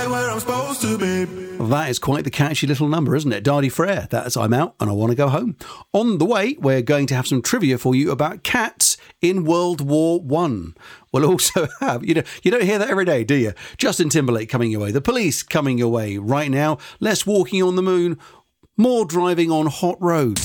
Where I'm supposed to be. That is quite the catchy little number, isn't it? Dardy Frere. That's I'm Out and I Want to Go Home. On the way, we're going to have some trivia for you about cats in World War One. We'll also have, you don't hear that every day, do you? Justin Timberlake coming your way, The Police coming your way. Right now, less walking on the moon, more driving on hot roads.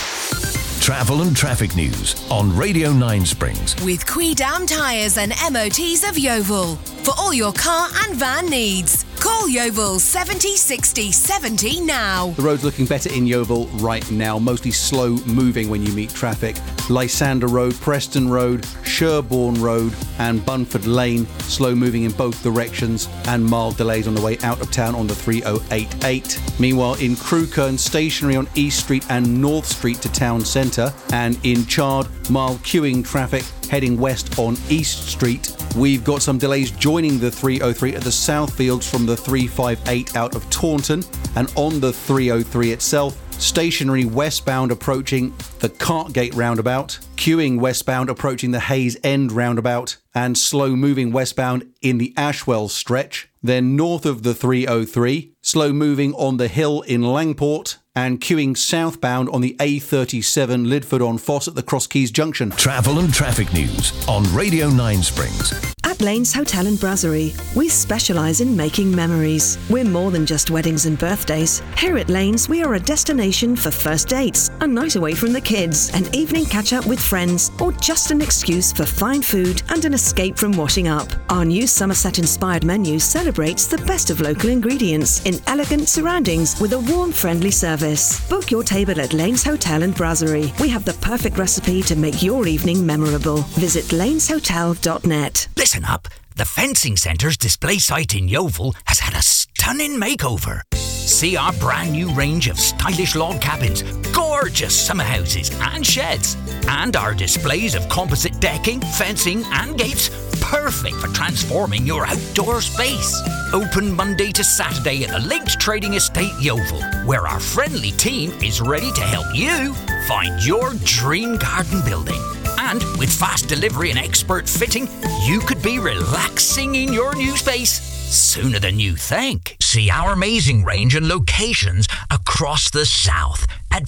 Travel and traffic news on Radio 9 Springs. With Quidam Tyres and MOTs of Yeovil. For all your car and van needs. Call Yeovil 70 60 70 now. The road's looking better in Yeovil right now, mostly slow moving when you meet traffic. Lysander Road, Preston Road, Sherborne Road and Bunford Lane, slow moving in both directions and mild delays on the way out of town on the 3088. Meanwhile, in Crewkerne, stationary on East Street and North Street to town centre, and in Chard, mild queuing traffic heading west on East Street. We've got some delays joining the 303 at the Southfields from the 358 out of Taunton, and on the 303 itself, stationary westbound approaching the Cartgate roundabout, queuing westbound approaching the Hayes End roundabout, and slow moving westbound in the Ashwell stretch. Then north of the 303, slow moving on the Hill in Langport, and queuing southbound on the A37 Lidford-on-Foss at the Cross Keys Junction. Travel and traffic news on Radio 9 Springs. At Lanes Hotel and Brasserie, we specialise in making memories. We're more than just weddings and birthdays. Here at Lanes, we are a destination for first dates, a night away from the kids, an evening catch-up with friends, or just an excuse for fine food and an escape from washing up. Our new Somerset-inspired menu celebrates the best of local ingredients in elegant surroundings with a warm, friendly service. Book your table at Lanes Hotel and Brasserie. We have the perfect recipe to make your evening memorable. Visit laneshotel.net. Listen up. The Fencing Centre's display site in Yeovil has had a stunning makeover. See our brand new range of stylish log cabins, gorgeous summer houses and sheds, and our displays of composite decking, fencing and gates, perfect for transforming your outdoor space. Open Monday to Saturday at the Linked Trading Estate Yeovil, where our friendly team is ready to help you find your dream garden building. And with fast delivery and expert fitting, you could be relaxing in your new space sooner than you think. See our amazing range and locations across the south at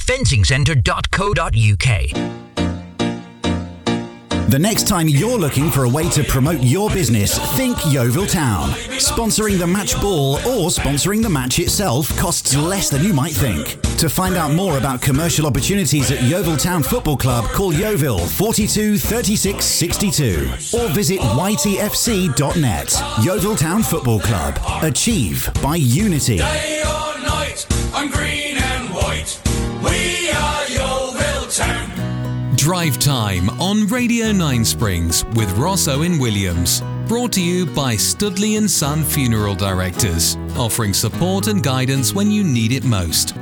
fencingcentre.co.uk. The next time you're looking for a way to promote your business, think Yeovil Town. Sponsoring the match ball or sponsoring the match itself costs less than you might think. To find out more about commercial opportunities at Yeovil Town Football Club, call Yeovil 42 36 62 or visit ytfc.net. Yeovil Town Football Club. Achieve by unity. Day or night, I'm green and white. We are Yeovil Town. Drive Time on Radio 9 Springs with Ross Owen Williams. Brought to you by Studley & Son Funeral Directors, offering support and guidance when you need it most.